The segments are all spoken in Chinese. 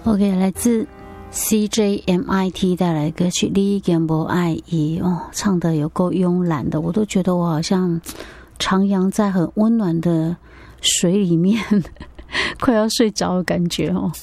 OK， 来自 CJMIT 带来的歌曲《你已经不爱伊》哦，唱的有够慵懒的，我都觉得我好像徜徉在很温暖的水里面，快要睡着的感觉哦。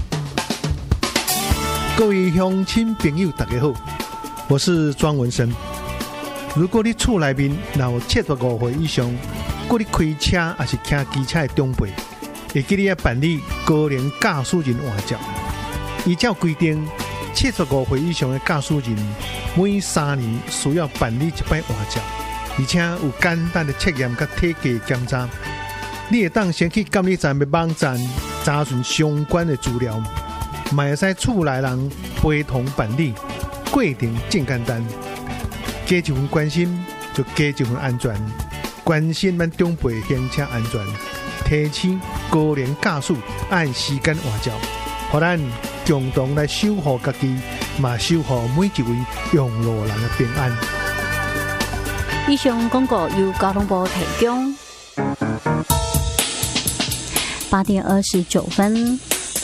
各位乡亲朋友，大家好，我是庄文生。如果你厝内面有75岁以上，过你开车还是骑机车的长辈，会记得办理高龄驾驶人换照。依照规定，75岁以上的驾驶人每3年需要办理一摆换照，而且有简单的测验和体格检查。你会当先去监理站的网站查询相关的资料，嘛会使厝内人陪同办理，过程真简单。加一份关心，就加一份安全。关心咱长辈行车安全，提醒高龄驾驶按时间换照，互咱共同来守护家己，嘛守护每一位用路人的平安。 以上广告由交通部提供。8点29分。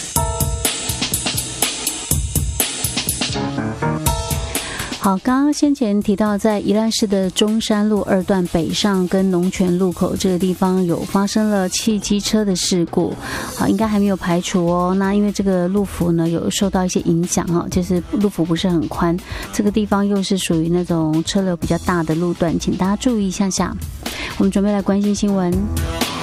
好，刚刚先前提到，在宜兰市的中山路2段北上跟农泉路口这个地方有发生了汽机车的事故，好，应该还没有排除哦。那因为这个路幅呢有受到一些影响哦，就是路幅不是很宽，这个地方又是属于那种车流比较大的路段，请大家注意一下下。我们准备来关心新闻。